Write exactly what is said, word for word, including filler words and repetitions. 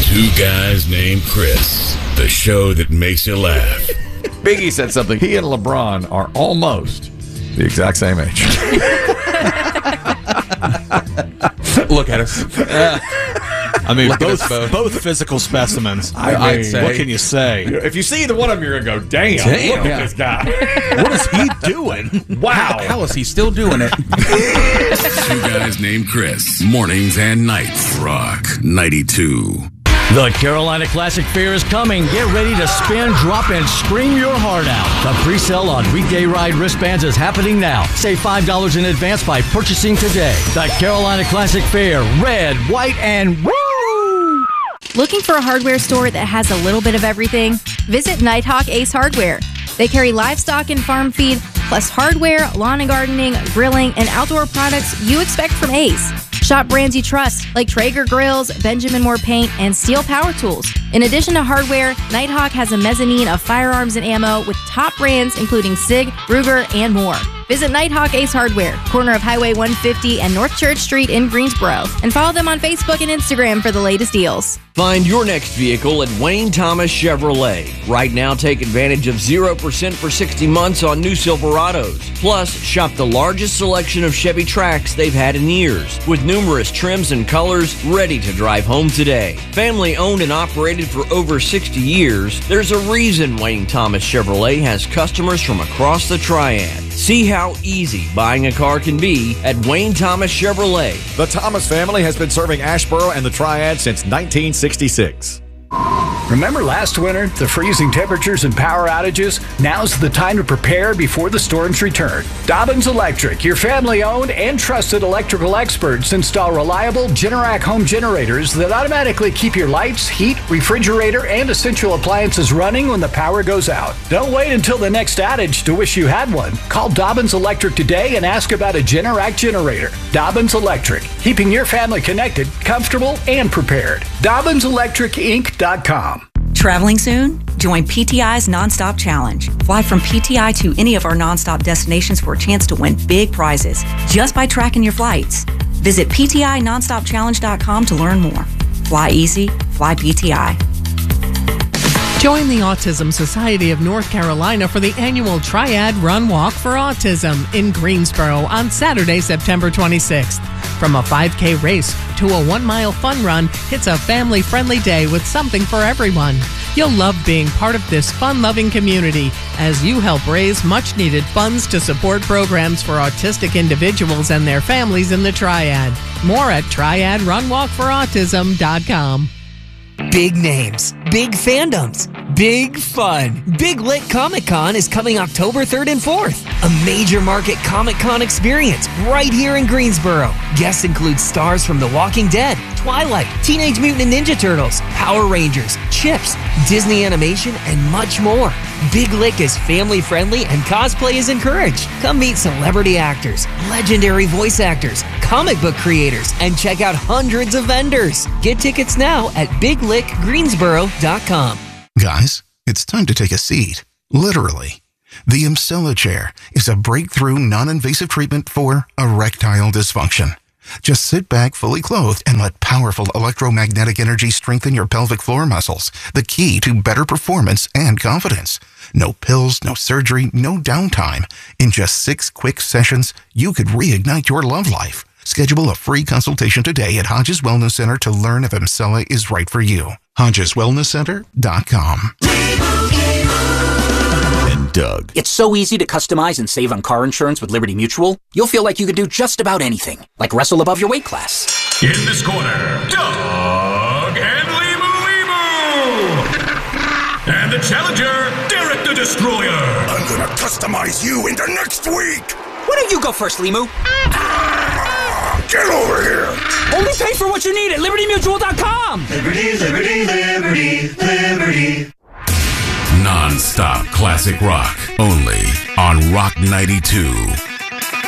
Two Guys Named Chris, the show that makes you laugh. Biggie said something. He and LeBron are almost the exact same age. Look at us. Uh, I mean, Look both, both both physical specimens. I I'd mean, say. What can you say? If you see either one of them, you're going to go, damn, Damn. look at this guy. What is he doing? Wow. How, how is he still doing it? Two Guys Named Chris, mornings and nights. Rock ninety-two. The Carolina Classic Fair is coming. Get ready to spin, drop, and scream your heart out. The pre-sale on weekday ride wristbands is happening now. Save five dollars in advance by purchasing today. The Carolina Classic Fair, red, white, and woo! Looking for a hardware store that has a little bit of everything? Visit Nighthawk Ace Hardware. They carry livestock and farm feed, plus hardware, lawn and gardening, grilling, and outdoor products you expect from Ace. Shop brands you trust, like Traeger grills, Benjamin Moore paint, and Steel power tools. In addition to hardware, Nighthawk has a mezzanine of firearms and ammo with top brands including SIG, Ruger, and more. Visit Nighthawk Ace Hardware, corner of Highway one fifty and North Church Street in Greensboro, and follow them on Facebook and Instagram for the latest deals. Find your next vehicle at Wayne Thomas Chevrolet. Right now, take advantage of zero percent for sixty months on new Silverados. Plus, shop the largest selection of Chevy Trax they've had in years, with numerous trims and colors ready to drive home today. Family owned and operated for over sixty years, there's a reason Wayne Thomas Chevrolet has customers from across the Triad. See how easy buying a car can be at Wayne Thomas Chevrolet. The Thomas family has been serving Asheboro and the Triad since nineteen sixty-six. Remember last winter, the freezing temperatures and power outages? Now's the time to prepare before the storms return. Dobbins Electric, your family-owned and trusted electrical experts, install reliable Generac home generators that automatically keep your lights, heat, refrigerator, and essential appliances running when the power goes out. Don't wait until the next outage to wish you had one. Call Dobbins Electric today and ask about a Generac generator. Dobbins Electric, keeping your family connected, comfortable, and prepared. Dobbins Electric Inc dot com. Traveling soon? Join P T I's Nonstop Challenge. Fly from P T I to any of our nonstop destinations for a chance to win big prizes just by tracking your flights. Visit P T I nonstop challenge dot com to learn more. Fly easy, fly P T I. Join the Autism Society of North Carolina for the annual Triad Run Walk for Autism in Greensboro on Saturday, September twenty-sixth. From a five K race to a one-mile fun run, it's a family-friendly day with something for everyone. You'll love being part of this fun-loving community as you help raise much-needed funds to support programs for autistic individuals and their families in the Triad. More at triad run walk for autism dot com. Big names, big fandoms, big fun. Big Lit Comic Con is coming October third and fourth. A major market Comic Con experience right here in Greensboro. Guests include stars from The Walking Dead, Twilight, Teenage Mutant Ninja Turtles, Power Rangers, Chips, Disney Animation, and much more. Big Lick is family friendly and cosplay is encouraged. Come meet celebrity actors, legendary voice actors, comic book creators, and check out hundreds of vendors. Get tickets now at big lick greensboro dot com. Guys, it's time to take a seat. Literally. The Emsella chair is a breakthrough non-invasive treatment for erectile dysfunction. Just sit back fully clothed and let powerful electromagnetic energy strengthen your pelvic floor muscles, the key to better performance and confidence. No pills, no surgery, no downtime. In just six quick sessions, you could reignite your love life. Schedule a free consultation today at Hodges Wellness Center to learn if Emsella is right for you. Hodges Wellness Center dot com. And Doug. It's so easy to customize and save on car insurance with Liberty Mutual. You'll feel like you could do just about anything, like wrestle above your weight class. In this corner, Doug and Limu Limu! And the challenger, Derek the Destroyer. I'm gonna customize you into next week. Why don't you go first, Limu? Ah, get over here. Only pay for what you need at liberty mutual dot com. Liberty, liberty, liberty, liberty. Non-stop classic rock, only on Rock ninety-two.